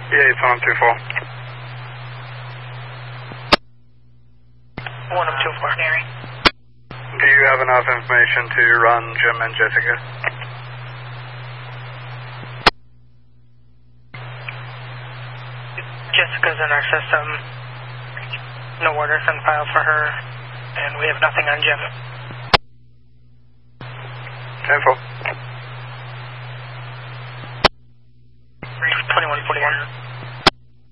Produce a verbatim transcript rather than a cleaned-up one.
Yeah, it's one two four. one two four. Do you have enough information to run Jim and Jessica? Jessica's in our system. No orders on file for her, and we have nothing on Jim. ten four.